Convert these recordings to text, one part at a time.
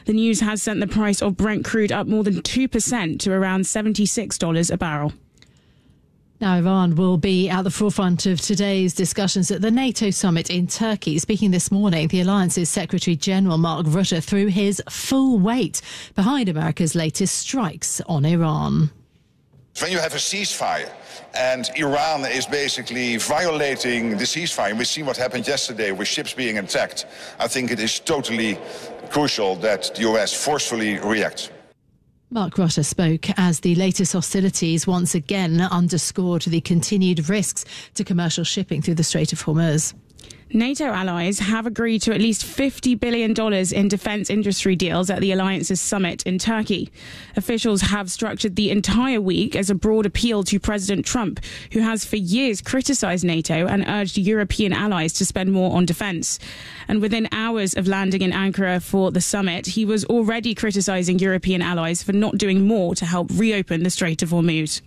The news has sent the price of Brent crude up more than 2% to around $76 a barrel. Now, Iran will be at the forefront of today's discussions at the NATO summit in Turkey. Speaking this morning, the alliance's Secretary General Mark Rutte threw his full weight behind America's latest strikes on Iran. When you have a ceasefire and Iran is basically violating the ceasefire, and we see what happened yesterday with ships being attacked, I think it is totally crucial that the US forcefully reacts. Mark Rutte spoke as the latest hostilities once again underscored the continued risks to commercial shipping through the Strait of Hormuz. NATO allies have agreed to at least $50 billion in defence industry deals at the alliance's summit in Turkey. Officials have structured the entire week as a broad appeal to President Trump, who has for years criticised NATO and urged European allies to spend more on defence. And within hours of landing in Ankara for the summit, he was already criticising European allies for not doing more to help reopen the Strait of Hormuz.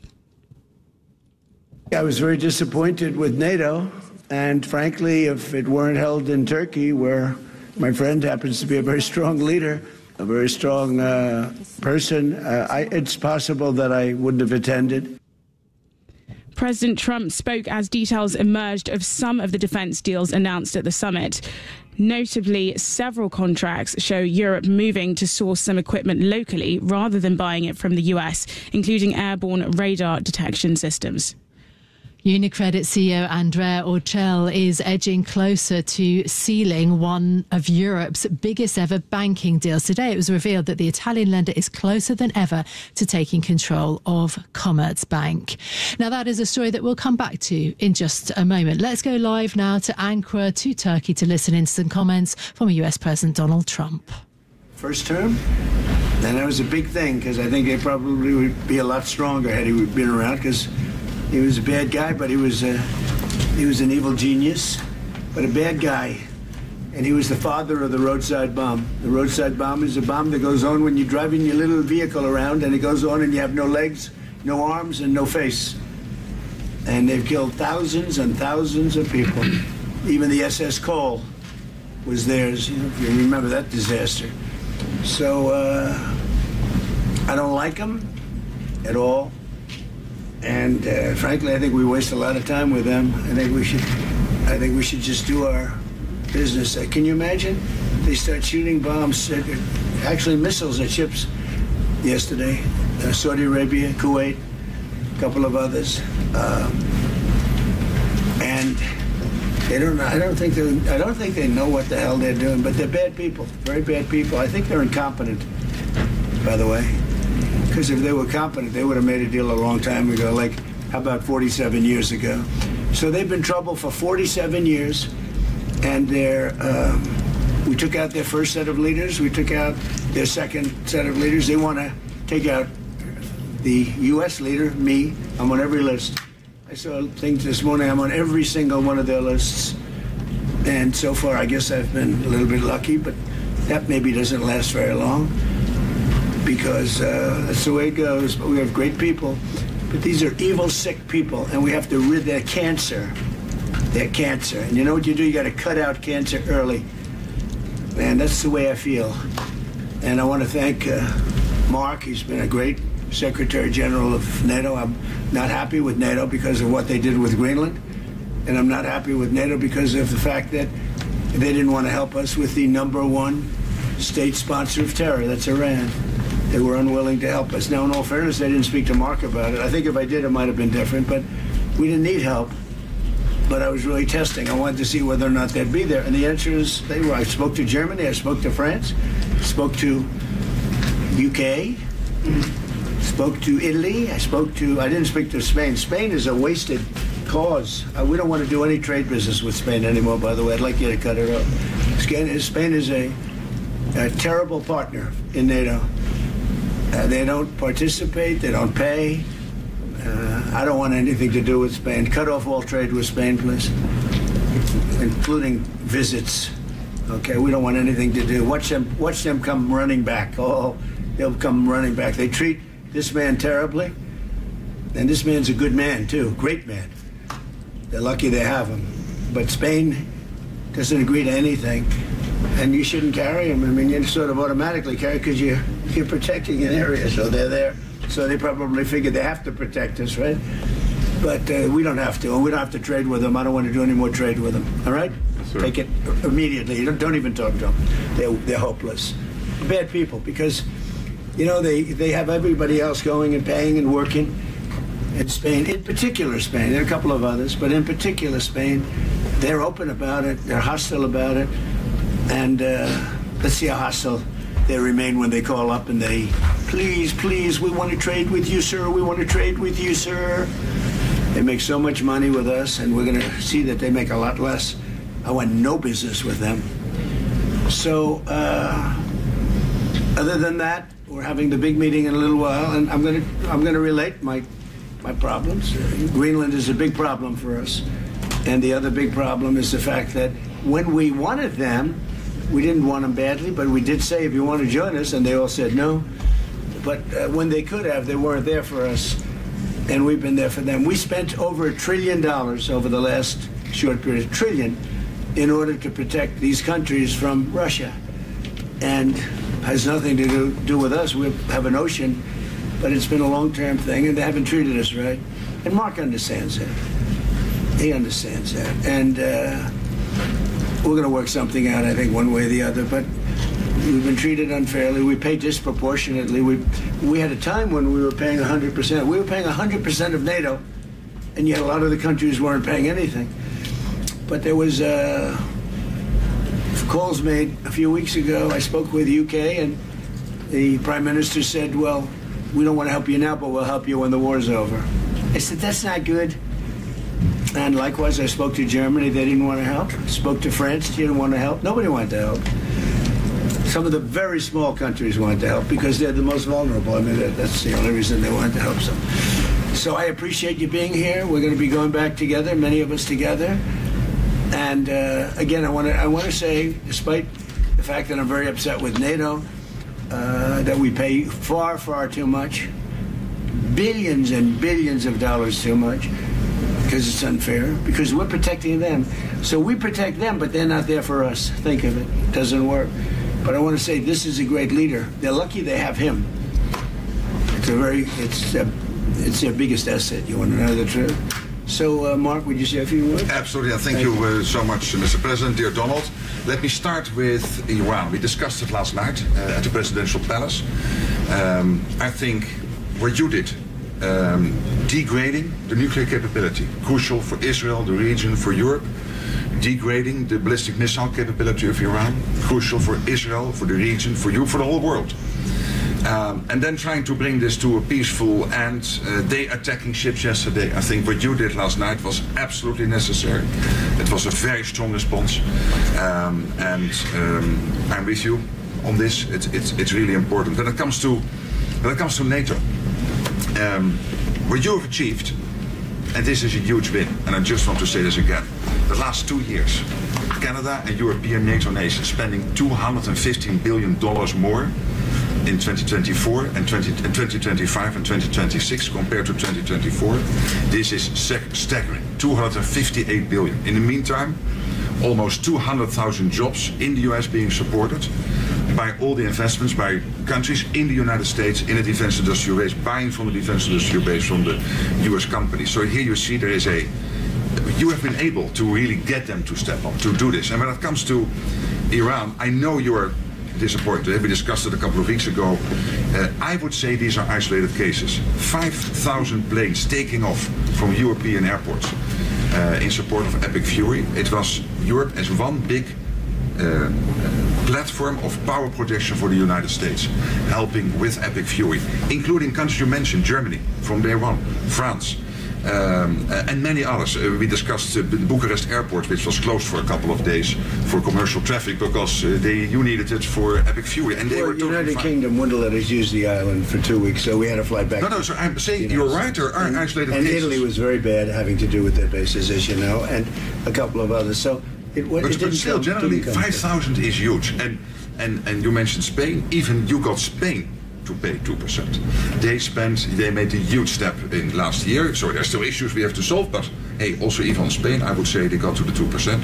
I was very disappointed with NATO. And frankly, if it weren't held in Turkey, where my friend happens to be a very strong leader, a very strong person, it's possible that I wouldn't have attended. President Trump spoke as details emerged of some of the defence deals announced at the summit. Notably, several contracts show Europe moving to source some equipment locally rather than buying it from the US, including airborne radar detection systems. UniCredit CEO Andrea Orcel is edging closer to sealing one of Europe's biggest ever banking deals. Today it was revealed that the Italian lender is closer than ever to taking control of Commerzbank. Now that is a story that we'll come back to in just a moment. Let's go live now to Ankara, to Turkey, to listen in some comments from US President Donald Trump. First term, and that was a big thing because I think they probably would be a lot stronger had he been around, because he was a bad guy, but he was an evil genius, but a bad guy. And he was the father of the roadside bomb. The roadside bomb is a bomb that goes on when you're driving your little vehicle around, and it goes on and you have no legs, no arms, and no face. And they've killed thousands and thousands of people. Even the SS Cole was theirs, if you remember that disaster. So I don't like him at all. And frankly, I think we waste a lot of time with them. I think we should just do our business. Can you imagine? They start shooting bombs, actually missiles at ships yesterday. Saudi Arabia, Kuwait, a couple of others, and they don't. I don't think they know what the hell they're doing. But they're bad people, very bad people. I think they're incompetent, by the way. Because if they were competent, they would have made a deal a long time ago, like, how about 47 years ago? So they've been in trouble for 47 years, and we took out their first set of leaders, we took out their second set of leaders. They want to take out the U.S. leader, me. I'm on every list. I saw things this morning, I'm on every single one of their lists. And so far, I guess I've been a little bit lucky, but that maybe doesn't last very long, because that's the way it goes. But we have great people. But these are evil, sick people, and we have to rid their cancer. Their cancer. And you know what you do? You got to cut out cancer early. And that's the way I feel. And I want to thank Mark. He's been a great Secretary General of NATO. I'm not happy with NATO because of what they did with Greenland. And I'm not happy with NATO because of the fact that they didn't want to help us with the #1 state sponsor of terror. That's Iran. They were unwilling to help us. Now, in all fairness, I didn't speak to Mark about it. I think if I did, it might have been different, but we didn't need help. But I was really testing. I wanted to see whether or not they'd be there. And the answer is they were. I spoke to Germany, I spoke to France, spoke to UK, spoke to Italy, I didn't speak to Spain. Spain is a wasted cause. We don't want to do any trade business with Spain anymore, by the way. I'd like you to cut it off. Spain is a terrible partner in NATO. They don't participate. They don't pay. I don't want anything to do with Spain. Cut off all trade with Spain, please, including visits. Okay, we don't want anything to do. Watch them come running back. Oh, they'll come running back. They treat this man terribly, and this man's a good man too, great man. They're lucky they have him. But Spain doesn't agree to anything. and you shouldn't carry them. I mean, you sort of automatically carry because you're protecting an area, so they're there. So they probably figure they have to protect us, right? But we don't have to, and we don't have to trade with them. I don't want to do any more trade with them. All right? Sure. Take it immediately. You don't even talk to them. They're hopeless. Bad people, because you know they have everybody else going and paying and working. In Spain, in particular Spain, there are a couple of others, but in particular Spain, they're open about it, they're hostile about it, and let's see how hostile they remain when they call up and they, please, we want to trade with you, sir, we want to trade with you, sir. They make so much money with us, and we're going to see that they make a lot less. I want no business with them. So, other than that, we're having the big meeting in a little while, and I'm going to relate my problems. Greenland is a big problem for us. And the other big problem is the fact that when we wanted them, we didn't want them badly, but we did say, if you want to join us, and they all said no. But when they could have, they weren't there for us, and we've been there for them. We spent over $1 trillion over the last short period, $1 trillion, in order to protect these countries from Russia. And has nothing to do with us. We have an ocean, but it's been a long-term thing, and they haven't treated us right. And Mark understands that. He understands that. And we're going to work something out, I think, one way or the other. But we've been treated unfairly. We pay disproportionately. We had a time when we were paying 100%. We were paying 100% of NATO, and yet a lot of the countries weren't paying anything. But there was calls made a few weeks ago. I spoke with the UK, and the Prime Minister said, well, we don't want to help you now, but we'll help you when the war's over. I said, that's not good. And likewise, I spoke to Germany. They didn't want to help. Spoke to France. They didn't want to help. Nobody wanted to help. Some of the very small countries wanted to help because they're the most vulnerable. I mean, that's the only reason they wanted to help some. So I appreciate you being here. We're going to be going back together, many of us together. And again, I want to say, despite the fact that I'm very upset with NATO, that we pay far, far too much, billions and billions of dollars too much, because it's unfair, because we're protecting them. So we protect them, but they're not there for us. Think of it. It doesn't work. But I want to say this is a great leader. They're lucky they have him. It's their biggest asset. You want to know the truth? So, Mark, would you say a few words? Absolutely, and thank you so much, Mr. President, dear Donald. Let me start with Iran. We discussed it last night at the Presidential Palace. I think what you did, degrading the nuclear capability, crucial for Israel, the region, for Europe. Degrading the ballistic missile capability of Iran, crucial for Israel, for the region, for you, for the whole world. And then trying to bring this to a peaceful end. They attacking ships yesterday. I think what you did last night was absolutely necessary. It was a very strong response. I'm with you on this. It's really important. When it comes to NATO, what you have achieved, and this is a huge win, and I just want to say this again. The last 2 years, Canada and European NATO nations spending $215 billion more in 2024 and 2025 and 2026 compared to 2024. This is staggering, $258 billion. In the meantime, almost 200,000 jobs in the US being supported by all the investments by countries in the United States in the defense industrial base, buying from the defense industrial base from the US companies. So here you see you have been able to really get them to step up, to do this. And when it comes to Iran, I know you are disappointed. We discussed it a couple of weeks ago. I would say these are isolated cases. 5,000 planes taking off from European airports in support of Epic Fury. It was Europe as one big platform of power projection for the United States, helping with Epic Fury, including countries you mentioned, Germany from day one, France, and many others. We discussed the Bucharest airport, which was closed for a couple of days for commercial traffic because you needed it for Epic Fury, and they were totally United fine. Kingdom wouldn't let us use the island for 2 weeks, so we had to fly back. No, so I'm saying you're right. There are isolated and cases. Italy was very bad, having to do with their bases, as you know, and a couple of others. So but still, generally, 5,000 is huge. And you mentioned Spain. Even you got Spain to pay 2%. They made a huge step in last year, so there's still issues we have to solve, but hey, also even Spain, I would say they got to the 2%.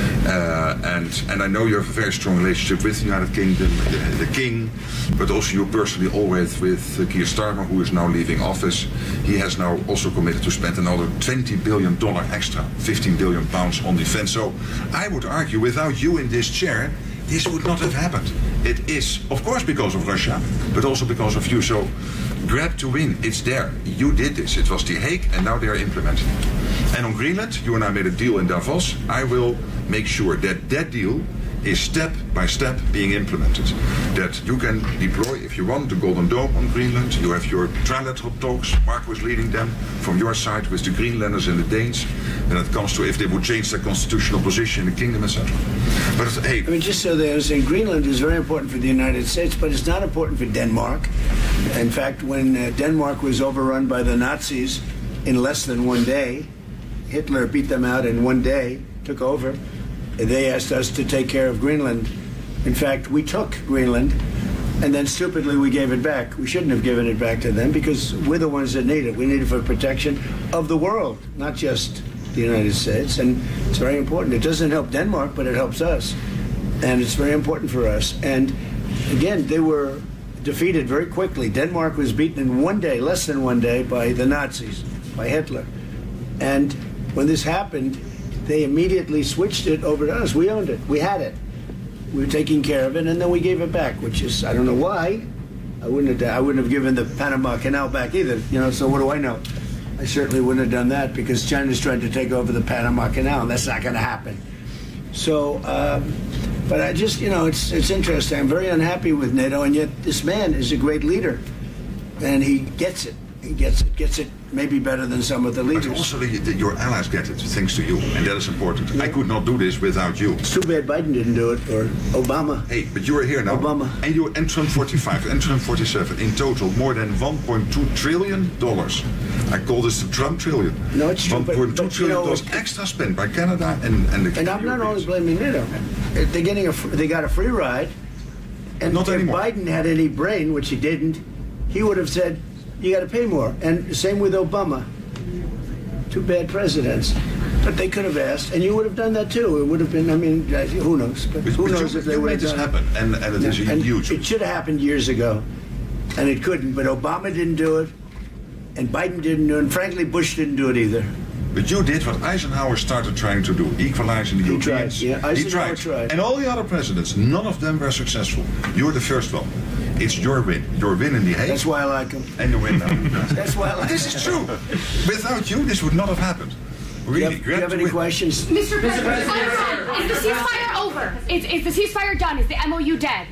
And I know you have a very strong relationship with the United Kingdom, the King, but also you personally always with Keir Starmer, who is now leaving office. He has now also committed to spend another $20 billion extra, 15 billion pounds on defense. So I would argue without you in this chair, this would not have happened. It is, of course, because of Russia, but also because of you. So grab to win, it's there. You did this. It was The Hague, and now they are implementing it. And on Greenland, you and I made a deal in Davos. I will make sure that that deal is step by step being implemented. That you can deploy, if you want, the Golden Dome on Greenland. You have your trilateral talks. Mark was leading them from your side with the Greenlanders and the Danes when it comes to if they would change their constitutional position in the kingdom, etc. But hey, I mean, just so they understand, Greenland is very important for the United States, but it's not important for Denmark. In fact, when Denmark was overrun by the Nazis in less than one day, Hitler beat them out in one day, took over. They asked us to take care of Greenland. In fact, we took Greenland, and then stupidly we gave it back. We shouldn't have given it back to them because we're the ones that need it. We need it for protection of the world, not just the United States. And it's very important. It doesn't help Denmark, but it helps us. And it's very important for us. And again, they were defeated very quickly. Denmark was beaten in one day, less than one day, by the Nazis, by Hitler. And when this happened, they immediately switched it over to us. We owned it. We had it. We were taking care of it, and then we gave it back, which is, I don't know why. I wouldn't have given the Panama Canal back either, so what do I know? I certainly wouldn't have done that because China's trying to take over the Panama Canal, and that's not going to happen. So, but I just, it's interesting. I'm very unhappy with NATO, and yet this man is a great leader, and he gets it. He gets it maybe better than some of the leaders. But also your allies get it, thanks to you, and that is important. Yeah. I could not do this without you. It's too bad Biden didn't do it, or Obama. Hey, but you are here now. Obama. And Trump 45, and Trump 47. In total, more than $1.2 trillion. I call this the Trump trillion. No, it's true. $1.2 trillion extra spent by Canada and the And I'm not only blaming NATO. They got a free ride. And not if anymore. Biden had any brain, which he didn't, he would have said, you got to pay more. And same with Obama. Two bad presidents. But they could have asked, and you would have done that too. It would have been, who knows? But who knows if they would have done it. Happen, and it is a huge... It should have happened years ago, and it couldn't. But Obama didn't do it, and Biden didn't do it, and frankly, Bush didn't do it either. But you did what Eisenhower started trying to do, equalizing the Europeans. He tried. And all the other presidents, none of them were successful. You're the first one. It's your win. Your win in The Hague. That's why I like him. And you win now. That's why I like him. This is true. Without you, this would not have happened. Really, do you have any questions? Mr. President, is the ceasefire over? Is the ceasefire done? Is the MOU dead?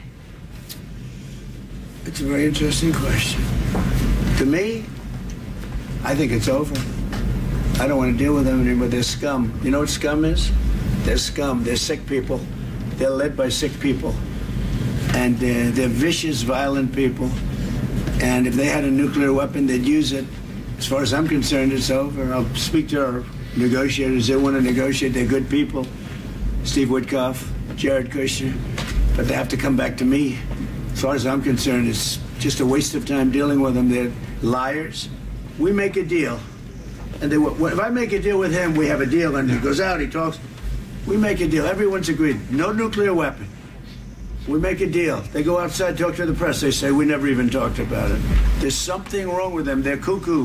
It's a very interesting question. To me, I think it's over. I don't want to deal with them anymore. They're scum. You know what scum is? They're scum. They're sick people. They're led by sick people. And they're vicious, violent people. And if they had a nuclear weapon, they'd use it. As far as I'm concerned, it's over. I'll speak to our negotiators. They want to negotiate. They're good people. Steve Witkoff, Jared Kushner. But they have to come back to me. As far as I'm concerned, it's just a waste of time dealing with them. They're liars. We make a deal. And if I make a deal with him, we have a deal. And he goes out, he talks. We make a deal. Everyone's agreed. No nuclear weapon. We make a deal. They go outside, talk to the press. They say, we never even talked about it. There's something wrong with them. They're cuckoo.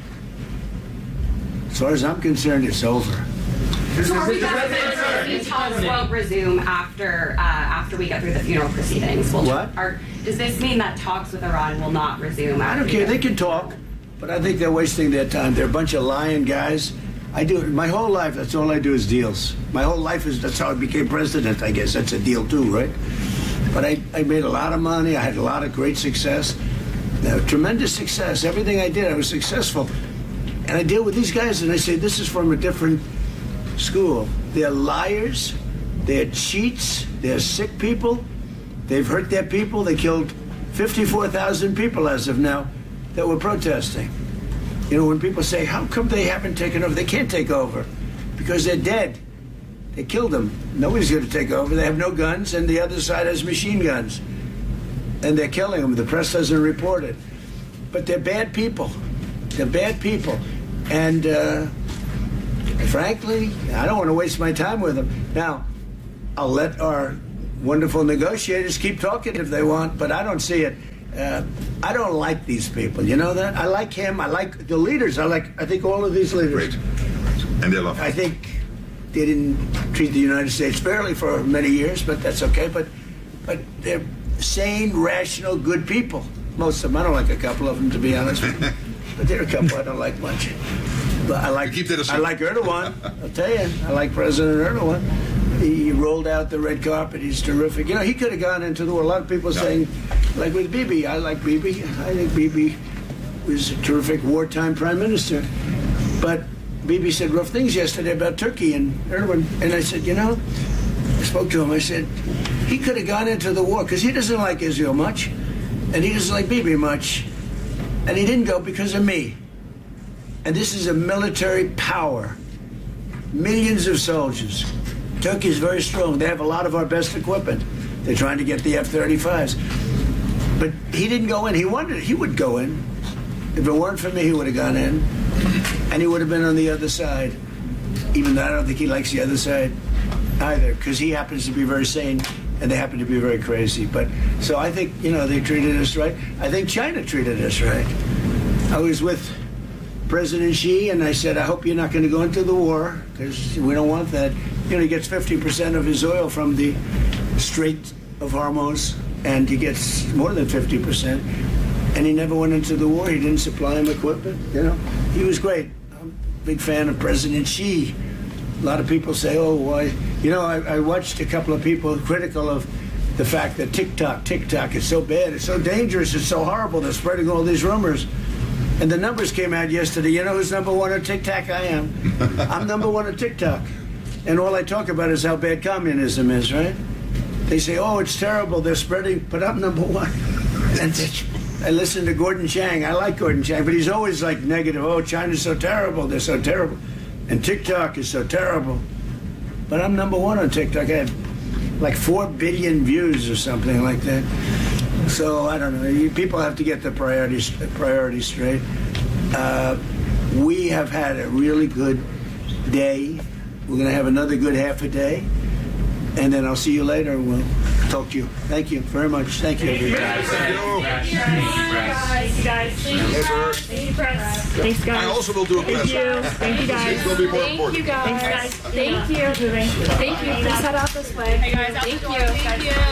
As far as I'm concerned, it's over. So are we the talks won't resume after we get through the funeral proceedings? Does this mean that talks with Iran will not resume? I don't care. They can talk, but I think they're wasting their time. They're a bunch of lying guys. I do my whole life. That's all I do is deals. My whole life that's how I became president. I guess that's a deal too, right? But I made a lot of money. I had a lot of great success, tremendous success. Everything I did, I was successful. And I deal with these guys, and I say, this is from a different school. They're liars. They're cheats. They're sick people. They've hurt their people. They killed 54,000 people as of now that were protesting. When people say, how come they haven't taken over? They can't take over because they're dead. They killed them. Nobody's going to take over. They have no guns, and the other side has machine guns. and they're killing them. The press doesn't report it. But they're bad people. They're bad people. And frankly, I don't want to waste my time with them. Now, I'll let our wonderful negotiators keep talking if they want, but I don't see it. I don't like these people. You know that? I like him. I like the leaders. I think all of these leaders. Great. And they love him. I think they didn't treat the United States fairly for many years, but that's okay. But they're sane, rational, good people. Most of them. I don't like a couple of them, to be honest with you. But there are a couple I don't like much. But I like Erdogan. I'll tell you. I like President Erdogan. He rolled out the red carpet. He's terrific. You know, he could have gone into the war. A lot of people saying, like with Bibi, I like Bibi. I think Bibi was a terrific wartime prime minister. But Bibi said rough things yesterday about Turkey and Erdogan. And I said, you know, I spoke to him. I said, he could have gone into the war because he doesn't like Israel much. And he doesn't like Bibi much. And he didn't go because of me. And this is a military power. Millions of soldiers. Turkey is very strong. They have a lot of our best equipment. They're trying to get the F-35s. But he didn't go in. He wanted. He would go in. If it weren't for me, he would have gone in. And he would have been on the other side. Even though I don't think he likes the other side either, because he happens to be very sane and they happen to be very crazy. But so I think, you know, they treated us right. I think China treated us right. I was with President Xi, and I said, I hope you're not going to go into the war, because we don't want that. You know, he gets 50% of his oil from the Strait of Hormuz, and he gets more than 50%. And he never went into the war. He didn't supply him equipment, you know. He was great. I'm a big fan of President Xi. A lot of people say, oh, why? You know, I watched a couple of people critical of the fact that TikTok is so bad, it's so dangerous, it's so horrible, they're spreading all these rumors. And the numbers came out yesterday. You know who's number one on TikTok? I am. I'm number one on TikTok. And all I talk about is how bad communism is, right? They say, oh, it's terrible, they're spreading, but I'm number one. And I listen to Gordon Chang. I like Gordon Chang, but he's always like negative. Oh, China's so terrible, they're so terrible. And TikTok is so terrible. But I'm number one on TikTok. I have like 4 billion views or something like that. So I don't know. People have to get the priorities straight. We have had a really good day. We're going to have another good half a day. And then I'll see you later. We'll talk to you. Thank you very much. Thank you, everybody. Thank you. Thank you, guys. Thank you, press. Thanks, guys. I also will do a press. Thank you, guys. It will be more important. Thank you, guys. Thank you. Thank you. Please head out this way. Hey, guys. Thank you. Thank you.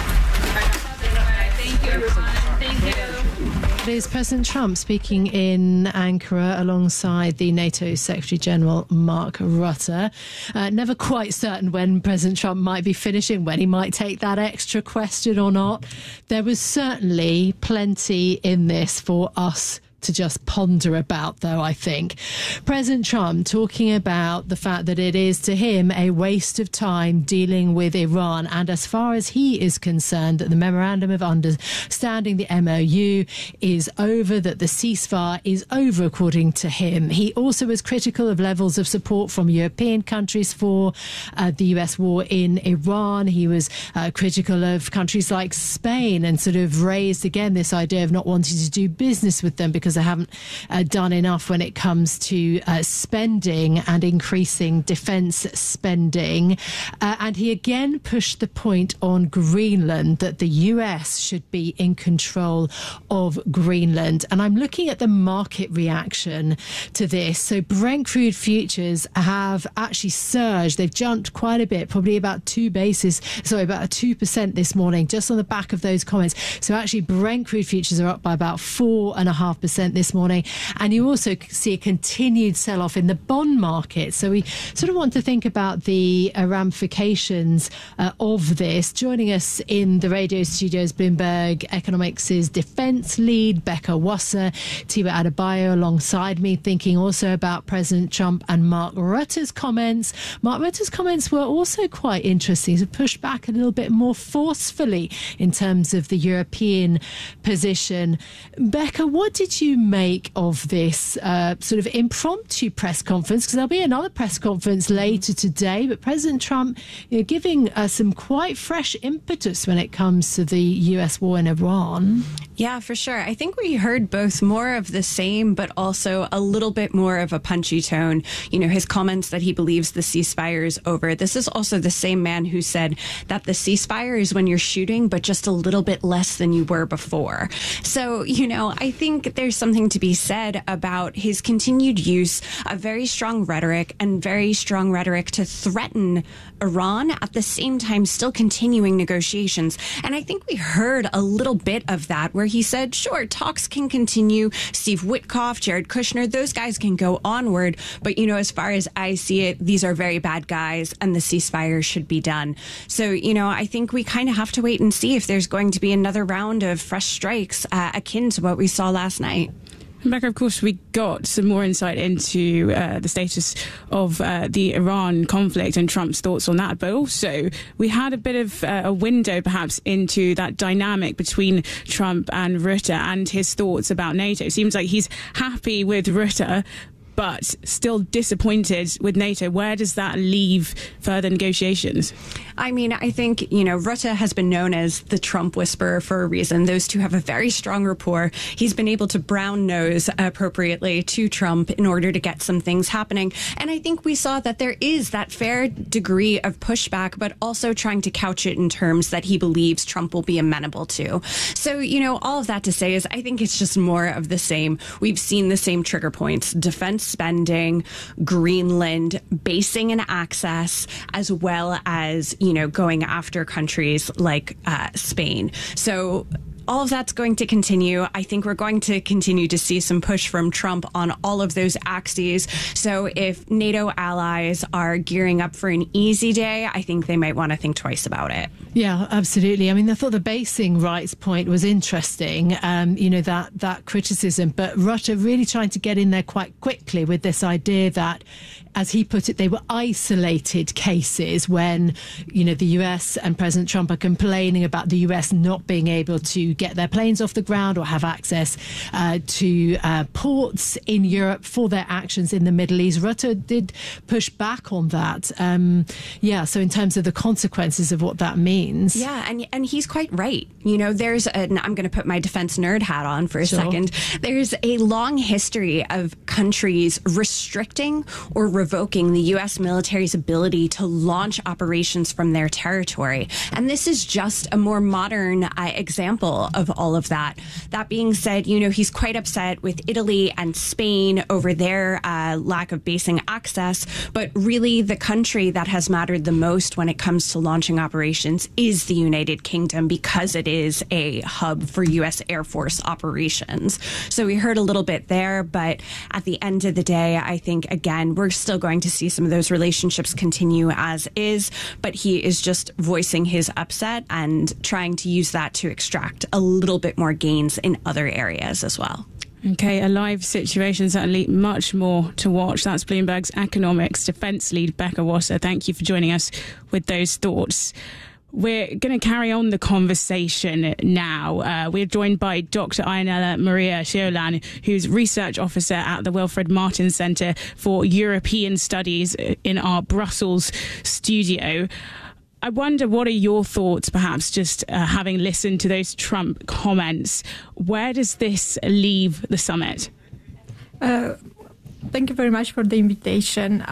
Thank you, everyone. Thank you. It is President Trump speaking in Ankara alongside the NATO Secretary General Mark Rutte. Never quite certain when President Trump might be finishing, when he might take that extra question or not. There was certainly plenty in this for us to just ponder about, though, I think. President Trump talking about the fact that it is, to him, a waste of time dealing with Iran. And as far as he is concerned, that the Memorandum of Understanding, the MOU, is over, that the ceasefire is over, according to him. He also was critical of levels of support from European countries for the US war in Iran. He was critical of countries like Spain and sort of raised again this idea of not wanting to do business with them because they haven't done enough when it comes to spending and increasing defence spending. And he again pushed the point on Greenland, that the US should be in control of Greenland. And I'm looking at the market reaction to this. So Brent crude futures have actually surged. They've jumped quite a bit, probably about 2% this morning, just on the back of those comments. So actually Brent crude futures are up by about 4.5% this morning. And you also see a continued sell-off in the bond market. So we sort of want to think about the ramifications of this. Joining us in the radio studios, Bloomberg Economics' defence lead, Becca Wasser, Tiwa Adebayo alongside me, thinking also about President Trump and Mark Rutte's comments. Mark Rutte's comments were also quite interesting, to push back a little bit more forcefully in terms of the European position. Becca, what did you you make of this sort of impromptu press conference? Because there'll be another press conference later today, but President Trump giving some quite fresh impetus when it comes to the U.S. war in Iran. Yeah, for sure. I think we heard both more of the same, but also a little bit more of a punchy tone. His comments that he believes the ceasefire is over. This is also the same man who said that the ceasefire is when you're shooting, but just a little bit less than you were before. So, I think there's something to be said about his continued use of very strong rhetoric to threaten Iran, at the same time still continuing negotiations. And I think we heard a little bit of that where he said, sure, talks can continue. Steve Witkoff, Jared Kushner, those guys can go onward. But, as far as I see it, these are very bad guys and the ceasefire should be done. So, I think we kind of have to wait and see if there's going to be another round of fresh strikes akin to what we saw last night. Rebecca, of course, we got some more insight into the status of the Iran conflict and Trump's thoughts on that. But also, we had a bit of a window, perhaps, into that dynamic between Trump and Rutte and his thoughts about NATO. It seems like he's happy with Rutte, but still disappointed with NATO. Where does that leave further negotiations? I mean, I think, Rutte has been known as the Trump whisperer for a reason. Those two have a very strong rapport. He's been able to brown nose appropriately to Trump in order to get some things happening. And I think we saw that there is that fair degree of pushback, but also trying to couch it in terms that he believes Trump will be amenable to. So, all of that to say is I think it's just more of the same. We've seen the same trigger points: defense spending, Greenland, basing and access, as well as, going after countries like Spain. So all of that's going to continue. I think we're going to continue to see some push from Trump on all of those axes. So if NATO allies are gearing up for an easy day, I think they might want to think twice about it. Yeah, absolutely. I mean, I thought the basing rights point was interesting, that criticism, but Rutte really trying to get in there quite quickly with this idea that, as he put it, they were isolated cases when, the US and President Trump are complaining about the US not being able to get their planes off the ground or have access to ports in Europe for their actions in the Middle East. Rutte did push back on that. So in terms of the consequences of what that means. Yeah, and he's quite right. There's I'm going to put my defense nerd hat on for a second. There's a long history of countries restricting or revoking the U.S. military's ability to launch operations from their territory. And this is just a more modern example of all of that. That being said, he's quite upset with Italy and Spain over their lack of basing access. But really, the country that has mattered the most when it comes to launching operations is the United Kingdom, because it is a hub for U.S. Air Force operations. So we heard a little bit there, but at the end of the day, I think, again, we're still going to see some of those relationships continue as is, but he is just voicing his upset and trying to use that to extract a little bit more gains in other areas as well. Okay, a live situation, certainly much more to watch. That's Bloomberg's economics defence lead, Becca Wasser. Thank you for joining us with those thoughts. We're going to carry on the conversation now. We're joined by Dr. Ianella Maria Sciolan, who's research officer at the Wilfred Martin Centre for European Studies in our Brussels studio. I wonder, what are your thoughts, perhaps, just having listened to those Trump comments? Where does this leave the summit? Thank you very much for the invitation.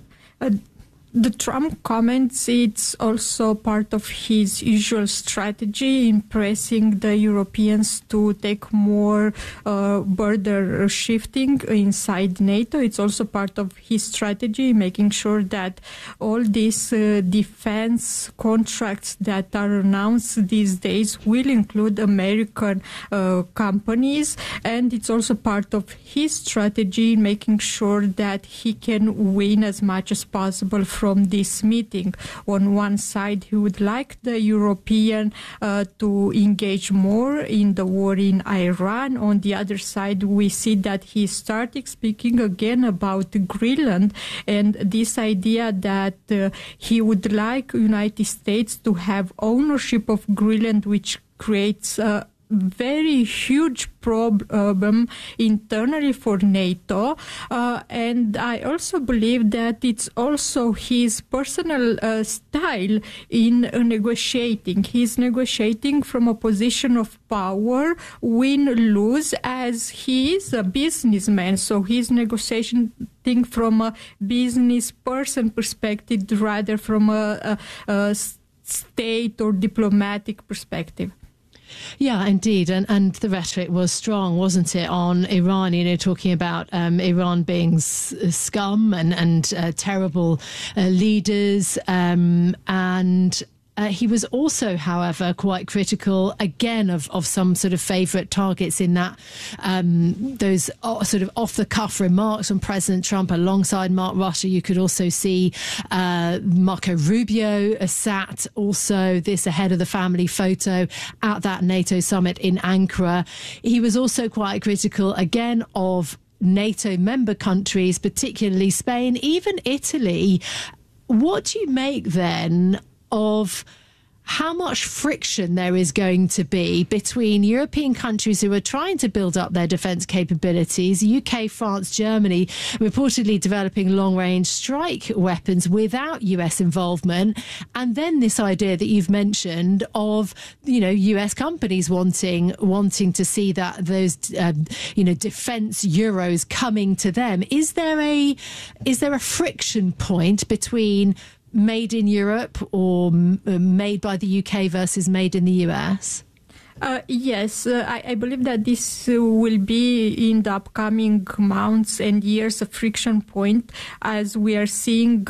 The Trump comments, it's also part of his usual strategy in pressing the Europeans to take more border shifting inside NATO. It's also part of his strategy, making sure that all these defense contracts that are announced these days will include American companies. And it's also part of his strategy in making sure that he can win as much as possible from this meeting. On one side, he would like the European to engage more in the war in Iran. On the other side, we see that he started speaking again about Greenland and this idea that he would like United States to have ownership of Greenland, which creates very huge problem internally for NATO, and I also believe that it's also his personal style in negotiating. He's negotiating from a position of power, win-lose, as he is a businessman, so he's negotiating from a business person perspective rather from a state or diplomatic perspective. Yeah, indeed. And the rhetoric was strong, wasn't it, on Iran, talking about Iran being scum and terrible leaders. He was also, however, quite critical, again, of some sort of favourite targets in that those sort of off-the-cuff remarks from President Trump alongside Mark Rutte. You could also see Marco Rubio sat also this ahead of the family photo at that NATO summit in Ankara. He was also quite critical, again, of NATO member countries, particularly Spain, even Italy. What do you make then of how much friction there is going to be between European countries who are trying to build up their defence capabilities, UK, France, Germany, reportedly developing long-range strike weapons without US involvement, and then this idea that you've mentioned of, US companies wanting to see that those, defence euros coming to them. Is there a friction point between made in Europe or made by the UK versus made in the US? Yes, I believe that this will be in the upcoming months and years a friction point, as we are seeing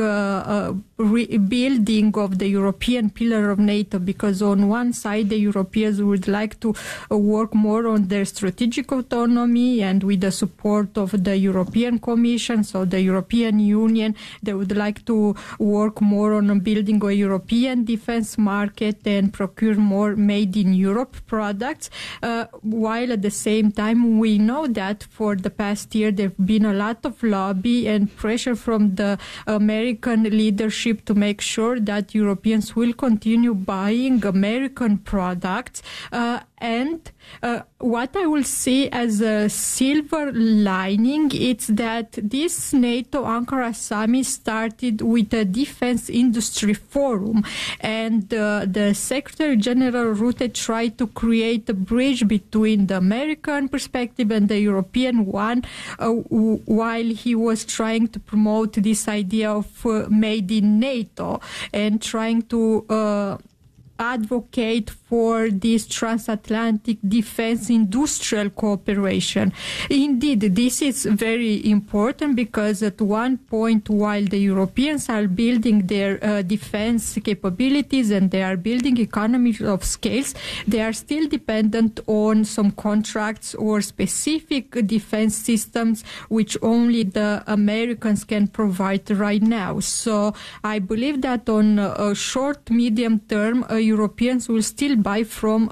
rebuilding of the European pillar of NATO, because on one side the Europeans would like to work more on their strategic autonomy, and with the support of the European Commission, so the European Union, they would like to work more on building a European defense market and procure more made in Europe products, while at the same time we know that for the past year there have been a lot of lobby and pressure from the American leadership to make sure that Europeans will continue buying American products. And what I will see as a silver lining is that this NATO Ankara summit started with a defense industry forum, and the Secretary General Rutte tried to create a bridge between the American perspective and the European one, while he was trying to promote this idea of made in NATO and trying to advocate for this transatlantic defense industrial cooperation. Indeed, this is very important because at one point, while the Europeans are building their defense capabilities and they are building economies of scales, they are still dependent on some contracts or specific defense systems which only the Americans can provide right now. So I believe that on a short, medium term, Europeans will still buy from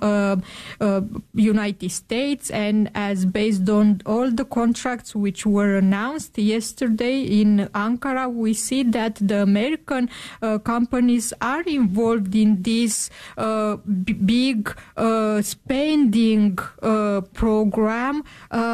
United States, and as based on all the contracts which were announced yesterday in Ankara, we see that the American companies are involved in this big spending program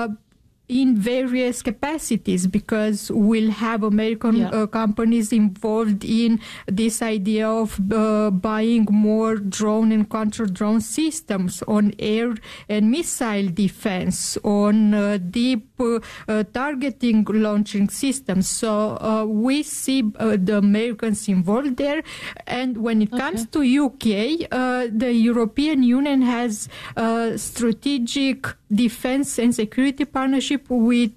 in various capacities, because we'll have American companies involved in this idea of buying more drone and counter-drone systems, on air and missile defense, on deep targeting launching systems. So we see the Americans involved there. And when it comes to UK, the European Union has strategic defense and security partnership with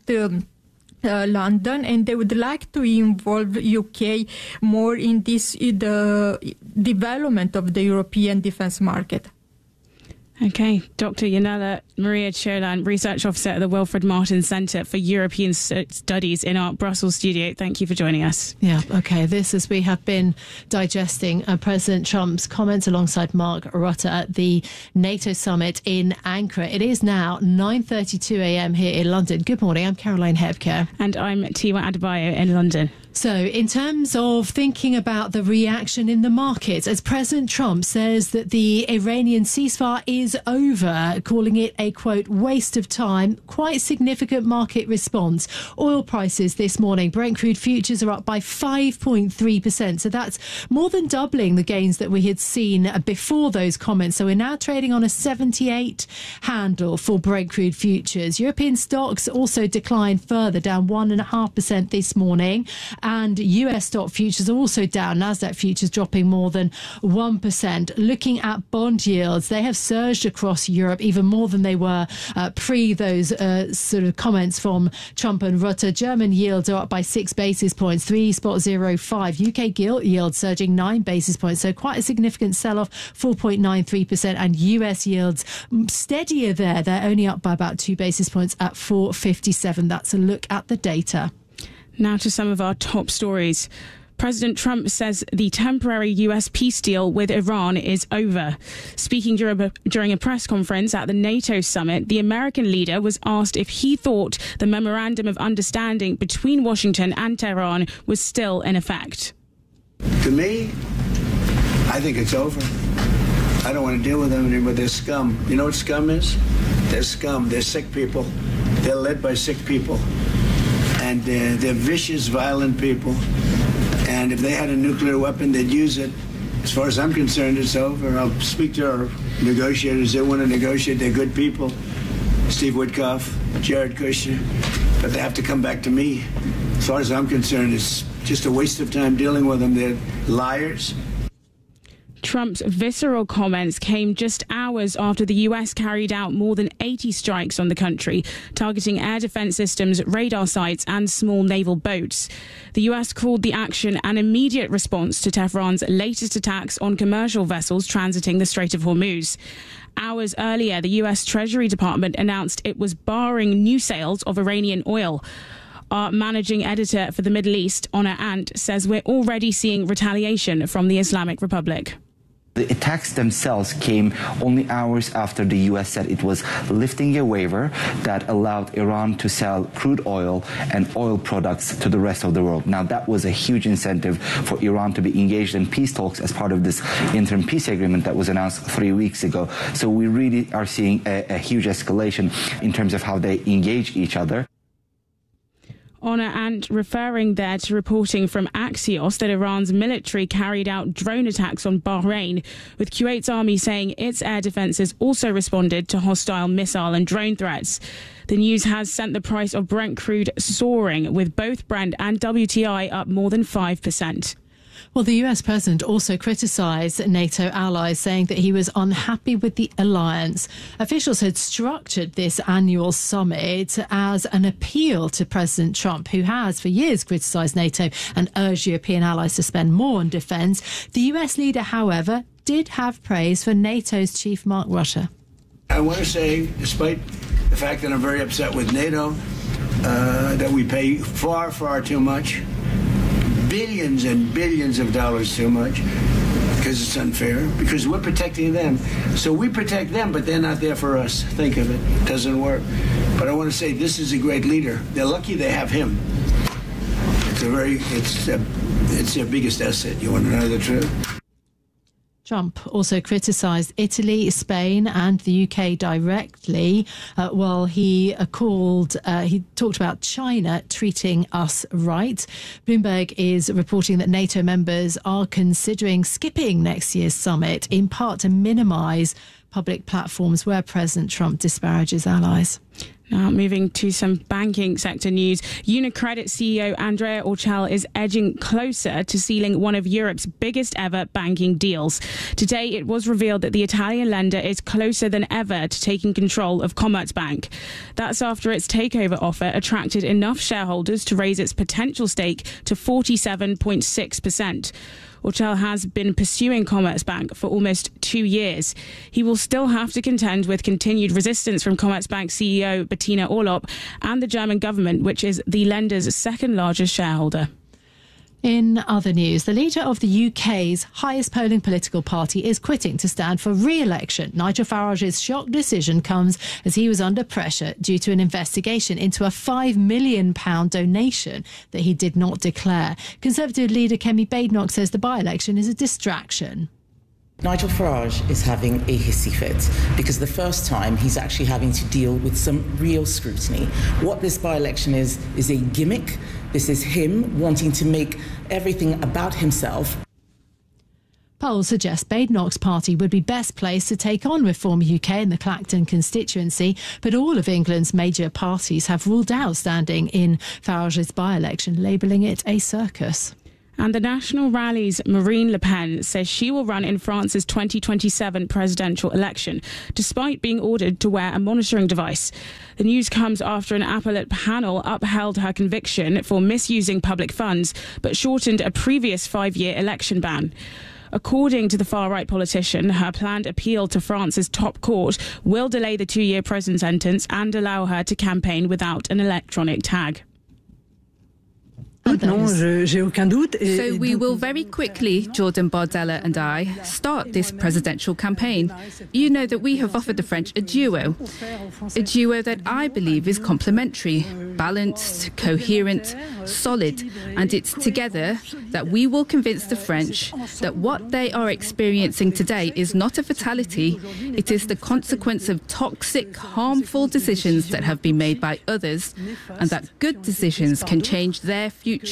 London, and they would like to involve UK more in this the development of the European defense market. Okay, Dr. Yanela Maria Ciolan, Research Officer at the Wilfred Martin Centre for European Studies in our Brussels studio. Thank you for joining us. Yeah, okay. This, as we have been digesting President Trump's comments alongside Mark Rutte at the NATO summit in Ankara. It is now 9:32 a.m. here in London. Good morning, I'm Caroline Hebker. And I'm Tiwa Adebayo in London. So in terms of thinking about the reaction in the markets, as President Trump says that the Iranian ceasefire is over, calling it a, quote, waste of time, quite significant market response. Oil prices this morning, Brent crude futures are up by 5.3%. So that's more than doubling the gains that we had seen before those comments. So we're now trading on a 78 handle for Brent crude futures. European stocks also declined further, down 1.5% this morning. And US stock futures are also down. Nasdaq futures dropping more than 1%. Looking at bond yields, they have surged across Europe even more than they were pre those sort of comments from Trump and Rutte. German yields are up by 6 basis points, 3.05. UK gilt yield surging 9 basis points. So quite a significant sell-off, 4.93%. And US yields steadier there. They're only up by about 2 basis points at 4.57. That's a look at the data. Now to some of our top stories. President Trump says the temporary US peace deal with Iran is over. Speaking during a press conference at the NATO summit, the American leader was asked if he thought the memorandum of understanding between Washington and Tehran was still in effect. To me, I think it's over. I don't want to deal with them anymore. They're scum. You know what scum is? They're scum. They're sick people. They're led by sick people. And they're vicious, violent people. And if they had a nuclear weapon, they'd use it. As far as I'm concerned, it's over. I'll speak to our negotiators. They want to negotiate. They're good people. Steve Witkoff, Jared Kushner. But they have to come back to me. As far as I'm concerned, it's just a waste of time dealing with them. They're liars. Trump's visceral comments came just hours after the US carried out more than 80 strikes on the country, targeting air defense systems, radar sites and small naval boats. The US called the action an immediate response to Tehran's latest attacks on commercial vessels transiting the Strait of Hormuz. Hours earlier, the US Treasury Department announced it was barring new sales of Iranian oil. Our managing editor for the Middle East, Honor Ant, says we're already seeing retaliation from the Islamic Republic. The attacks themselves came only hours after the U.S. said it was lifting a waiver that allowed Iran to sell crude oil and oil products to the rest of the world. Now, that was a huge incentive for Iran to be engaged in peace talks as part of this interim peace agreement that was announced 3 weeks ago. So we really are seeing a huge escalation in terms of how they engage each other. Honor Ant referring there to reporting from Axios that Iran's military carried out drone attacks on Bahrain, with Kuwait's army saying its air defences also responded to hostile missile and drone threats. The news has sent the price of Brent crude soaring, with both Brent and WTI up more than 5%. Well, the US president also criticised NATO allies, saying that he was unhappy with the alliance. Officials had structured this annual summit as an appeal to President Trump, who has for years criticised NATO and urged European allies to spend more on defence. The US leader, however, did have praise for NATO's chief Mark Rutte. I want to say, despite the fact that I'm very upset with NATO, that we pay far, far too much. Billions and billions of dollars too much, because it's unfair, because we're protecting them. So we protect them, but they're not there for us. Think of it. It doesn't work. But I want to say this is a great leader. They're lucky they have him. It's their biggest asset. You want to know the truth? Trump also criticised Italy, Spain and the UK directly, while he talked about China treating us right. Bloomberg is reporting that NATO members are considering skipping next year's summit, in part to minimise public platforms where President Trump disparages allies. Now, moving to some banking sector news. UniCredit CEO Andrea Orcel is edging closer to sealing one of Europe's biggest ever banking deals. Today, it was revealed that the Italian lender is closer than ever to taking control of Commerzbank. That's after its takeover offer attracted enough shareholders to raise its potential stake to 47.6%. Orcel has been pursuing Commerzbank for almost 2 years. He will still have to contend with continued resistance from Commerzbank CEO Bettina Orlopp and the German government, which is the lender's second largest shareholder. In other news, the leader of the UK's highest polling political party is quitting to stand for re-election. Nigel Farage's shock decision comes as he was under pressure due to an investigation into a £5 million donation that he did not declare. Conservative leader Kemi Badenoch says the by-election is a distraction. Nigel Farage is having a hissy fit because the first time he's actually having to deal with some real scrutiny. What this by-election is a gimmick. This is him wanting to make everything about himself. Polls suggest Badenoch's party would be best placed to take on Reform UK in the Clacton constituency, but all of England's major parties have ruled out standing in Farage's by-election, labelling it a circus. And the National Rally's Marine Le Pen says she will run in France's 2027 presidential election, despite being ordered to wear a monitoring device. The news comes after an appellate panel upheld her conviction for misusing public funds, but shortened a previous 5-year election ban. According to the far-right politician, her planned appeal to France's top court will delay the 2-year prison sentence and allow her to campaign without an electronic tag. So we will very quickly, Jordan Bardella and I, start this presidential campaign. You know that we have offered the French a duo that I believe is complementary, balanced, coherent, solid, and it's together that we will convince the French that what they are experiencing today is not a fatality, it is the consequence of toxic, harmful decisions that have been made by others, and that good decisions can change their future.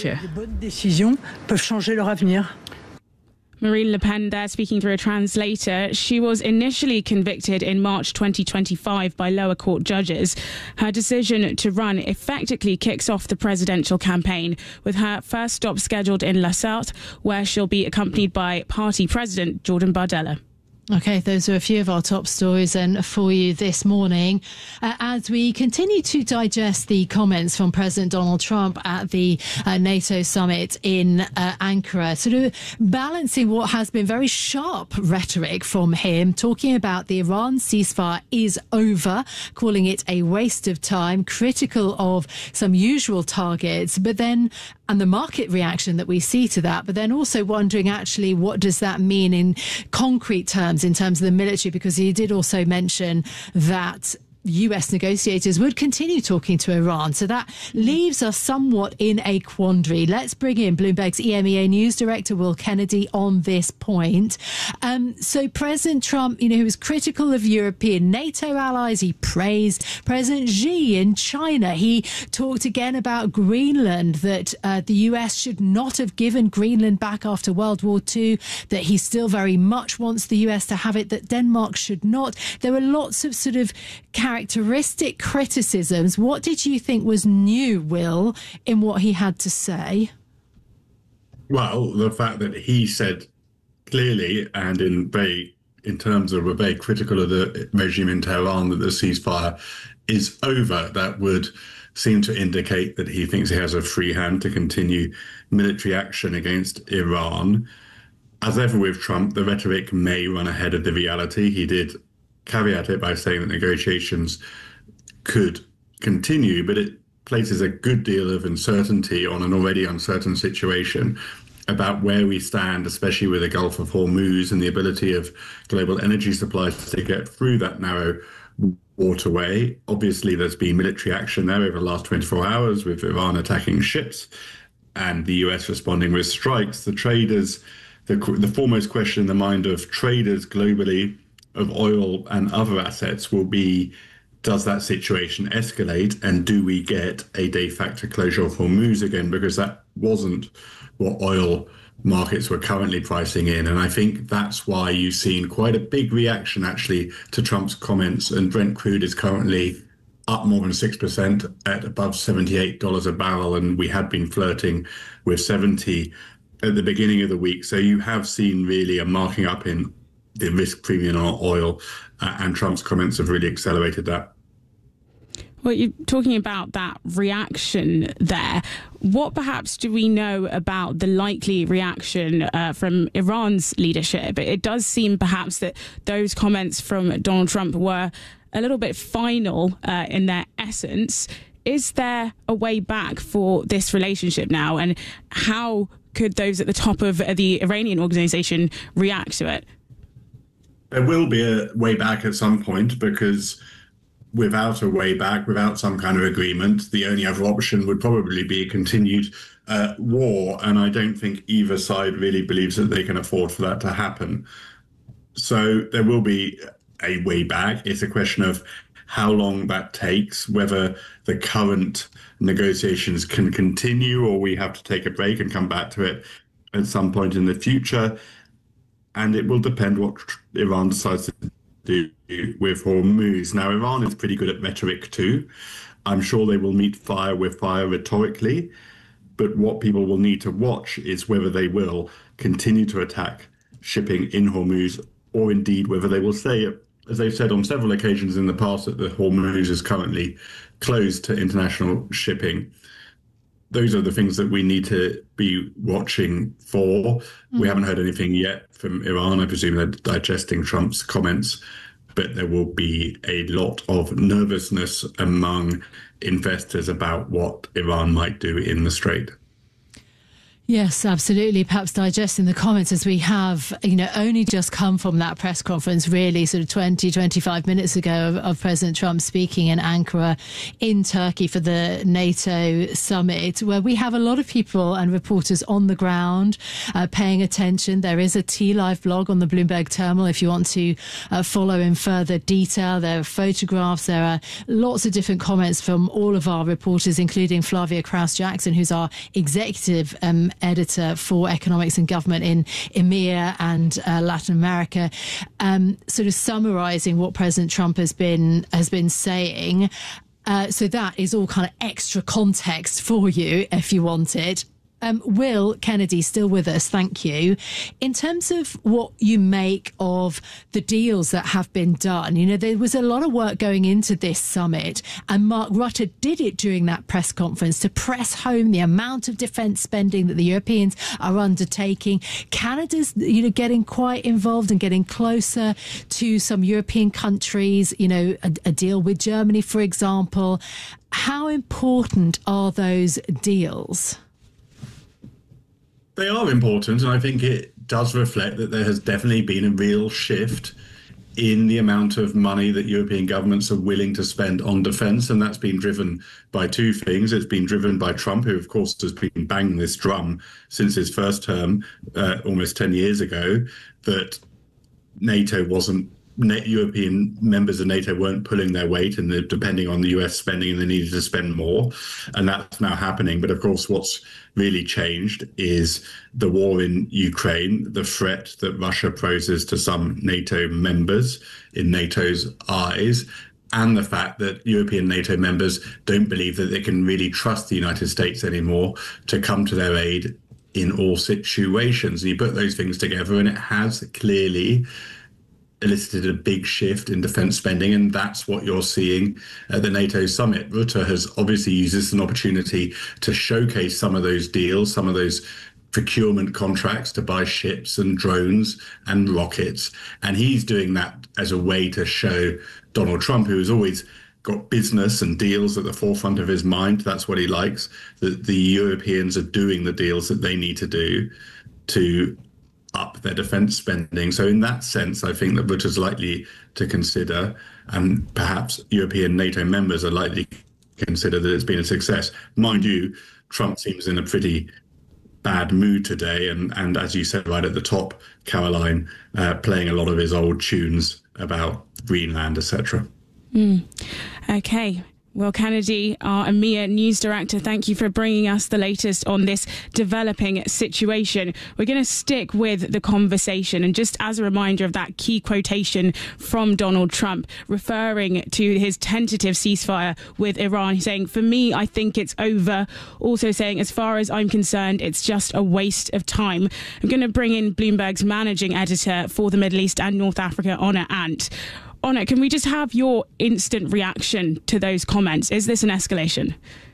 Marine Le Pen there speaking through a translator. She was initially convicted in March 2025 by lower court judges. Her decision to run effectively kicks off the presidential campaign, with her first stop scheduled in La Sarthe, where she'll be accompanied by party president Jordan Bardella. OK, those are a few of our top stories and for you this morning. As we continue to digest the comments from President Donald Trump at the NATO summit in Ankara, sort of balancing what has been very sharp rhetoric from him, talking about the Iran ceasefire is over, calling it a waste of time, critical of some usual targets, but then and the market reaction that we see to that, but then also wondering actually what does that mean in concrete terms, in terms of the military, because he did also mention that US negotiators would continue talking to Iran. So that leaves us somewhat in a quandary. Let's bring in Bloomberg's EMEA News Director, Will Kennedy, on this point. So President Trump, who was critical of European NATO allies, he praised President Xi in China. He talked again about Greenland, that the US should not have given Greenland back after World War II, that he still very much wants the US to have it, that Denmark should not. There were lots of sort of characteristic criticisms. What did you think was new, Will, in what he had to say? Well, the fact that he said clearly and in terms of a very critical of the regime in Tehran that the ceasefire is over, that would seem to indicate that he thinks he has a free hand to continue military action against Iran. As ever with Trump, the rhetoric may run ahead of the reality. He did caveat it by saying that negotiations could continue, but it places a good deal of uncertainty on an already uncertain situation about where we stand, especially with the Gulf of Hormuz and the ability of global energy supplies to get through that narrow waterway. Obviously, there's been military action there over the last 24 hours with Iran attacking ships and the US responding with strikes. The traders, the foremost question in the mind of traders globally of oil and other assets will be, does that situation escalate and do we get a de facto closure of Hormuz again? Because that wasn't what oil markets were currently pricing in. And I think that's why you've seen quite a big reaction actually to Trump's comments. And Brent crude is currently up more than 6% at above $78 a barrel. And we had been flirting with 70 at the beginning of the week. So you have seen really a marking up in the risk premium on oil, and Trump's comments have really accelerated that. Well, you're talking about that reaction there. What perhaps do we know about the likely reaction from Iran's leadership? It does seem perhaps that those comments from Donald Trump were a little bit final in their essence. Is there a way back for this relationship now? And how could those at the top of the Iranian organisation react to it? There will be a way back at some point, because without a way back, without some kind of agreement, the only other option would probably be a continued war. And I don't think either side really believes that they can afford for that to happen. So there will be a way back. It's a question of how long that takes, whether the current negotiations can continue or we have to take a break and come back to it at some point in the future. And it will depend what Iran decides to do with Hormuz. Now, Iran is pretty good at rhetoric too. I'm sure they will meet fire with fire rhetorically, but what people will need to watch is whether they will continue to attack shipping in Hormuz, or indeed whether they will say, as they've said on several occasions in the past, that the Hormuz is currently closed to international shipping. Those are the things that we need to be watching for. We haven't heard anything yet from Iran. I presume they're digesting Trump's comments, but there will be a lot of nervousness among investors about what Iran might do in the Strait. Yes, absolutely. Perhaps digesting the comments, as we have, only just come from that press conference, really sort of 20, 25 minutes ago of President Trump speaking in Ankara in Turkey for the NATO summit, where we have a lot of people and reporters on the ground paying attention. There is a T-Live blog on the Bloomberg terminal if you want to follow in further detail. There are photographs. There are lots of different comments from all of our reporters, including Flavia Kraus-Jackson, who's our executive editor for economics and government in EMEA and Latin America, sort of summarising what President Trump has been saying. So that is all kind of extra context for you if you want it. Will Kennedy, still with us, thank you. In terms of what you make of the deals that have been done, there was a lot of work going into this summit, and Mark Rutte did it during that press conference to press home the amount of defence spending that the Europeans are undertaking. Canada's, getting quite involved and getting closer to some European countries, a deal with Germany, for example. How important are those deals? They are important, and I think it does reflect that there has definitely been a real shift in the amount of money that European governments are willing to spend on defence, and that's been driven by two things. It's been driven by Trump, who, of course, has been banging this drum since his first term almost 10 years ago, that European members of NATO weren't pulling their weight, and depending on the US spending, and they needed to spend more. And that's now happening. But of course, what's really changed is the war in Ukraine, the threat that Russia poses to some NATO members in NATO's eyes, and the fact that European NATO members don't believe that they can really trust the United States anymore to come to their aid in all situations. And you put those things together, and it has clearly elicited a big shift in defence spending, and that's what you're seeing at the NATO summit. Rutte has obviously used this as an opportunity to showcase some of those deals, some of those procurement contracts to buy ships and drones and rockets, and he's doing that as a way to show Donald Trump, who has always got business and deals at the forefront of his mind. That's what he likes, that the Europeans are doing the deals that they need to do to up their defence spending. So in that sense, I think that Rutte's likely to consider, and perhaps European NATO members are likely to consider, that it's been a success. Mind you, Trump seems in a pretty bad mood today, and as you said right at the top, Caroline, playing a lot of his old tunes about Greenland, etc. Okay. Will Kennedy, our EMEA news director, thank you for bringing us the latest on this developing situation. We're going to stick with the conversation, and just as a reminder of that key quotation from Donald Trump referring to his tentative ceasefire with Iran, he's saying, "For me, I think it's over." Also saying, "As far as I'm concerned, it's just a waste of time." I'm going to bring in Bloomberg's managing editor for the Middle East and North Africa, Onur Ant. Onur, can we just have your instant reaction to those comments? Is this an escalation?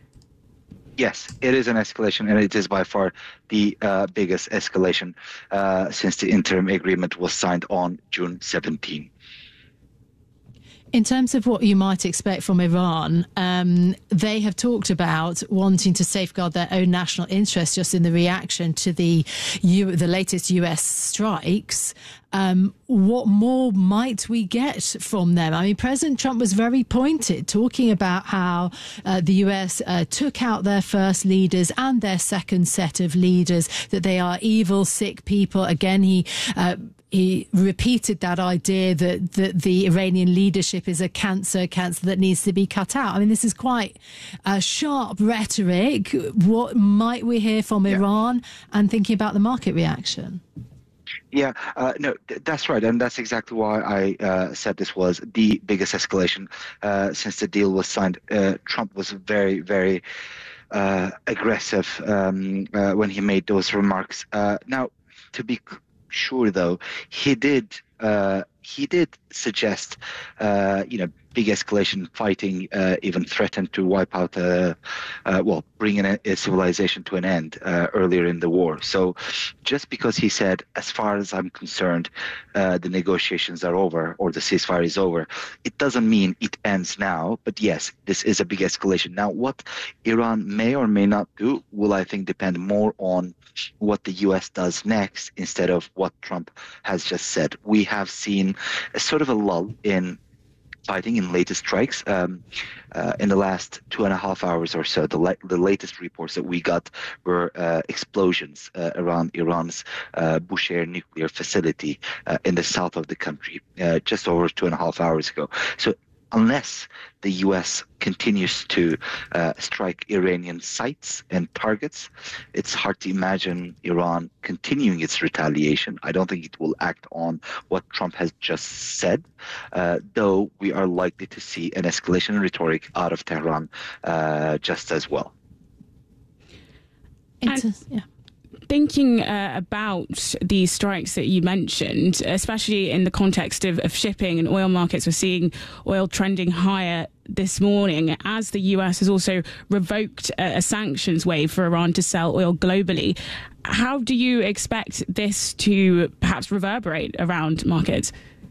Yes, it is an escalation, and it is by far the biggest escalation since the interim agreement was signed on June 17. In terms of what you might expect from Iran, they have talked about wanting to safeguard their own national interests just in the reaction to the latest US strikes. What more might we get from them? I mean, President Trump was very pointed, talking about how the US took out their first leaders and their second set of leaders, that they are evil, sick people. Again, he repeated that idea that the Iranian leadership is a cancer that needs to be cut out. I mean, this is quite sharp rhetoric. What might we hear from Iran, and thinking about the market reaction? Yeah, no, that's right. And that's exactly why I said this was the biggest escalation since the deal was signed. Trump was very, very aggressive when he made those remarks. Now, to be sure, though, he did suggest, big escalation fighting, even threatened to wipe out, bringing a civilization to an end earlier in the war. So just because he said, as far as I'm concerned, the negotiations are over or the ceasefire is over, it doesn't mean it ends now. But yes, this is a big escalation. Now, what Iran may or may not do will, I think, depend more on what the U.S. does next instead of what Trump has just said. We have seen a sort of a lull in fighting in latest strikes in the last 2.5 hours or so. The latest reports that we got were explosions around Iran's Bushehr nuclear facility in the south of the country just over 2.5 hours ago. So unless the U.S. continues to strike Iranian sites and targets, it's hard to imagine Iran continuing its retaliation. I don't think it will act on what Trump has just said, though we are likely to see an escalation in rhetoric out of Tehran just as well. Thinking about these strikes that you mentioned, especially in the context of shipping and oil markets, we're seeing oil trending higher this morning as the US has also revoked a sanctions wave for Iran to sell oil globally. How do you expect this to perhaps reverberate around markets?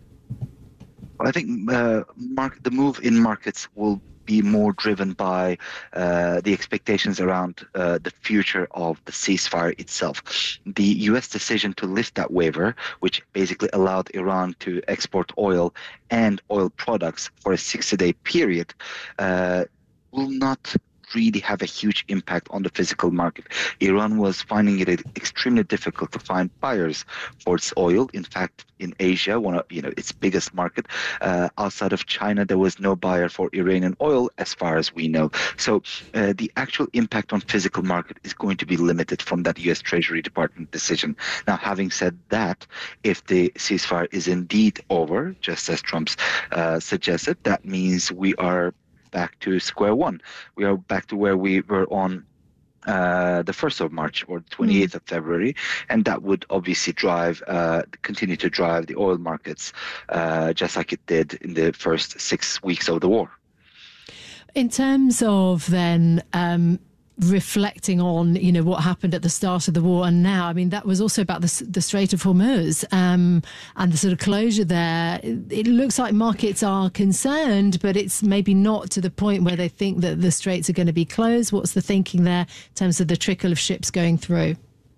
I think the move in markets will be more driven by the expectations around the future of the ceasefire itself. The U.S. decision to lift that waiver, which basically allowed Iran to export oil and oil products for a 60-day period, will not really have a huge impact on the physical market. Iran was finding it extremely difficult to find buyers for its oil. In fact, in Asia, one of its biggest market, outside of China, there was no buyer for Iranian oil, as far as we know. So the actual impact on physical market is going to be limited from that U.S. Treasury Department decision. Now, having said that, if the ceasefire is indeed over, just as Trump's suggested, that means we are back to square one. We are back to where we were on the 1st of March or 28th of February, and that would obviously continue to drive the oil markets just like it did in the first 6 weeks of the war. In terms of then reflecting on, what happened at the start of the war and now, I mean, that was also about the Strait of Hormuz and the sort of closure there. It looks like markets are concerned, but it's maybe not to the point where they think that the straits are going to be closed. What's the thinking there in terms of the trickle of ships going through?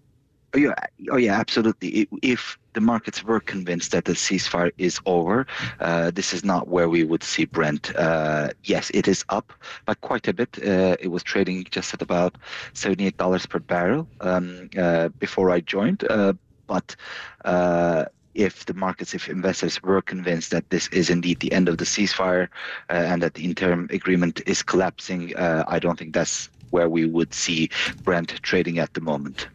Oh yeah, absolutely. If the markets were convinced that the ceasefire is over, this is not where we would see Brent. Yes, it is up by quite a bit. It was trading just at about $78 per barrel before I joined. But if investors were convinced that this is indeed the end of the ceasefire and that the interim agreement is collapsing, I don't think that's where we would see Brent trading at the moment.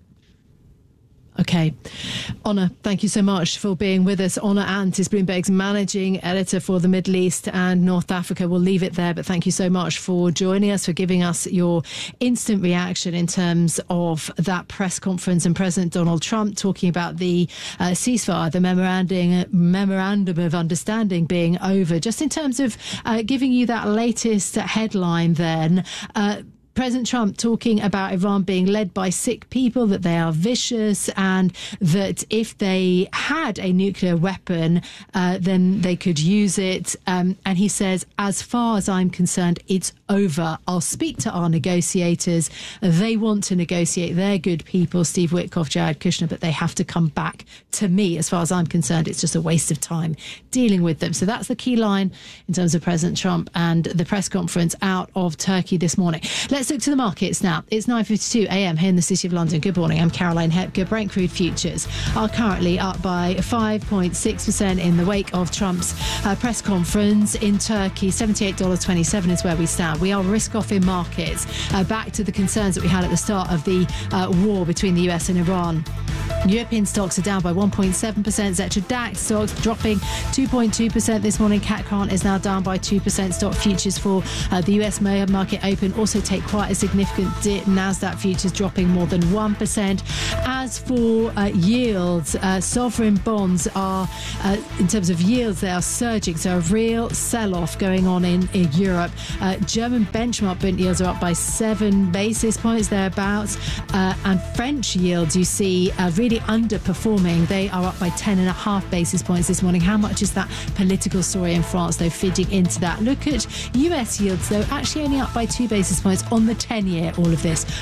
Okay. Honor, thank you so much for being with us. Honor Ant is Bloomberg's managing editor for the Middle East and North Africa. We'll leave it there, but thank you so much for joining us, for giving us your instant reaction in terms of that press conference and President Donald Trump talking about the ceasefire, the memorandum of understanding being over. Just in terms of giving you that latest headline then, President Trump talking about Iran being led by sick people, that they are vicious, and that if they had a nuclear weapon, then they could use it. And he says, as far as I'm concerned, it's over. I'll speak to our negotiators. They want to negotiate. They're good people, Steve Witkoff, Jared Kushner, but they have to come back to me. As far as I'm concerned, it's just a waste of time dealing with them. So that's the key line in terms of President Trump and the press conference out of Turkey this morning. Let's look to the markets now. It's 9:52 a.m. here in the City of London. Good morning. I'm Caroline Hepker. Brent crude futures are currently up by 5.6% in the wake of Trump's press conference in Turkey. $78.27 is where we stand. We are risk-off in markets, back to the concerns that we had at the start of the war between the US and Iran. European stocks are down by 1.7%. Xetra DAX stocks dropping 2.2% this morning. CAC is now down by 2%. Stock futures for the US market open also take quite a significant dip. NASDAQ futures dropping more than 1%. As for yields, sovereign bonds are, in terms of yields, they are surging. So a real sell-off going on in Europe. German benchmark bond yields are up by 7 basis points thereabouts. And French yields, you see, really underperforming. They are up by 10.5 basis points this morning. How much is that political story in France, though, feeding into that? Look at US yields, though, actually only up by 2 basis points on the 10-year, all of this,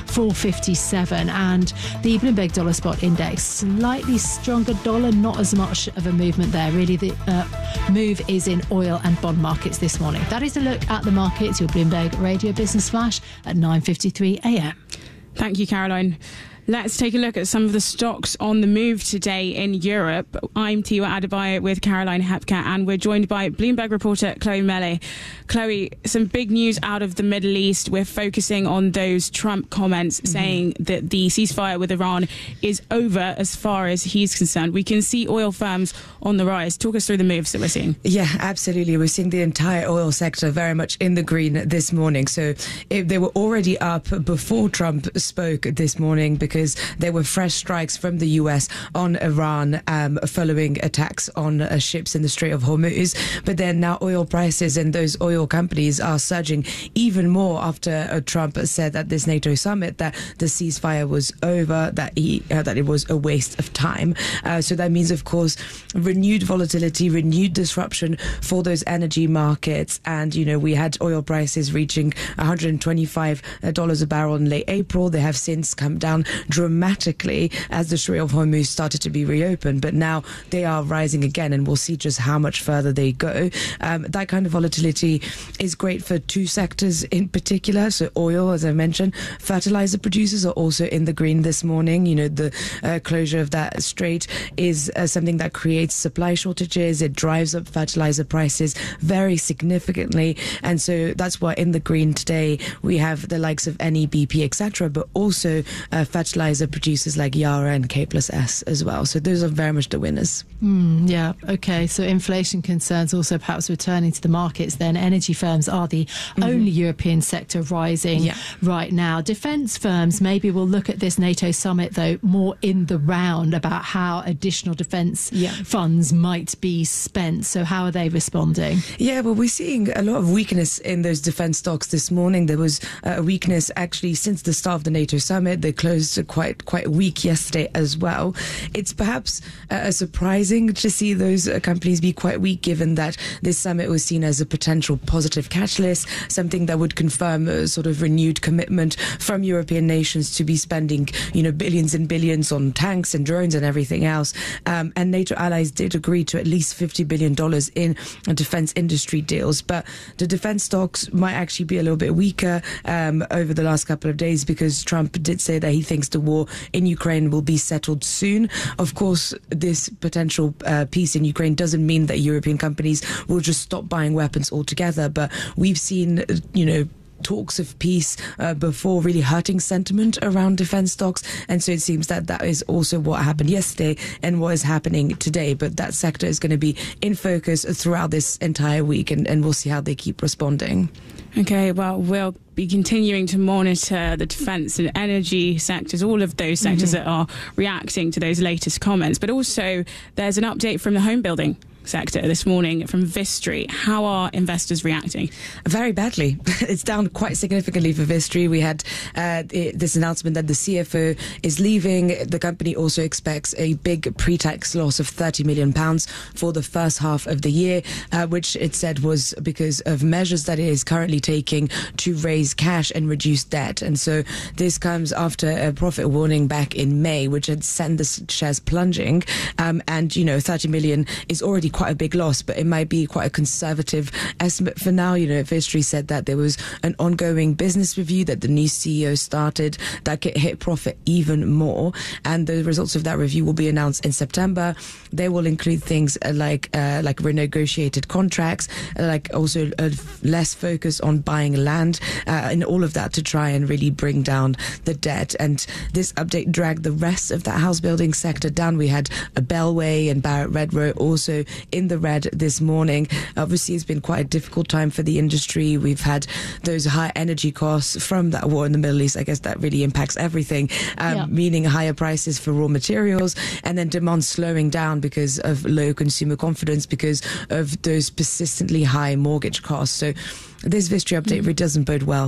4.57. And the Bloomberg Dollar Spot Index, slightly stronger dollar, not as much of a movement there. Really, the move is in oil and bond markets this morning. That is a look at the markets, your Bloomberg Radio Business Flash at 9:53 a.m. Thank you, Caroline. Let's take a look at some of the stocks on the move today in Europe. I'm Tiwa Adebayo with Caroline Hepker, and we're joined by Bloomberg reporter Chloe Mele. Chloe, some big news out of the Middle East. We're focusing on those Trump comments saying that the ceasefire with Iran is over as far as he's concerned. We can see oil firms on the rise. Talk us through the moves that we're seeing. Yeah, absolutely. We're seeing the entire oil sector very much in the green this morning. So they were already up before Trump spoke this morning because there were fresh strikes from the US on Iran following attacks on ships in the Strait of Hormuz. But then now oil prices and those oil companies are surging even more after Trump said at this NATO summit that the ceasefire was over, that it was a waste of time. So that means, of course, renewed volatility, renewed disruption for those energy markets. And, you know, we had oil prices reaching $125 a barrel in late April. They have since come down dramatically as the Strait of Hormuz started to be reopened, but now they are rising again, and we'll see just how much further they go. That kind of volatility is great for two sectors in particular. So oil, as I mentioned, fertilizer producers are also in the green this morning. You know, the closure of that strait is something that creates supply shortages. It drives up fertilizer prices very significantly, and so that's why in the green today we have the likes of Eni, BP, etc., but also fertilizer producers like Yara and K+S as well. So those are very much the winners. Yeah, okay. So inflation concerns also perhaps returning to the markets then. Energy firms are the only European sector rising right now. Defence firms maybe will look at this NATO summit, though, more in the round about how additional defence funds might be spent. So how are they responding? Yeah, well, we're seeing a lot of weakness in those defence stocks this morning. There was a weakness actually since the start of the NATO summit. They closed quite weak yesterday as well. It's perhaps surprising to see those companies be quite weak, given that this summit was seen as a potential positive catalyst, something that would confirm a sort of renewed commitment from European nations to be spending, you know, billions and billions on tanks and drones and everything else. And NATO allies did agree to at least $50 billion in defense industry deals. But the defense stocks might actually be a little bit weaker over the last couple of days, because Trump did say that he thinks the war in Ukraine will be settled soon. Of course, this potential peace in Ukraine doesn't mean that European companies will just stop buying weapons altogether. But we've seen, you know, talks of peace before really hurting sentiment around defense stocks, and so it seems that that is also what happened yesterday and what is happening today. But that sector is going to be in focus throughout this entire week, and we'll see how they keep responding. Okay, well, we'll be continuing to monitor the defence and energy sectors, all of those sectors that are reacting to those latest comments. But also, there's an update from the home building sector this morning from Vistry. How are investors reacting? Very badly. It's down quite significantly for Vistry. We had this announcement that the CFO is leaving. The company also expects a big pre-tax loss of £30 million for the first half of the year, which it said was because of measures that it is currently taking to raise cash and reduce debt. And so this comes after a profit warning back in May, which had sent the shares plunging. And, you know, 30 million is already quite a big loss, but it might be quite a conservative estimate for now. You know, Vistry said that there was an ongoing business review that the new CEO started that could hit profit even more. And the results of that review will be announced in September. They will include things like renegotiated contracts, like also less focus on buying land, and all of that to try and really bring down the debt. And this update dragged the rest of that house building sector down. We had a Bellway and Barratt Redrow also in the red this morning. Obviously, it's been quite a difficult time for the industry. We've had those high energy costs from that war in the Middle East. I guess that really impacts everything, meaning higher prices for raw materials, and then demand slowing down because of low consumer confidence, because of those persistently high mortgage costs. So this Vistry update really doesn't bode well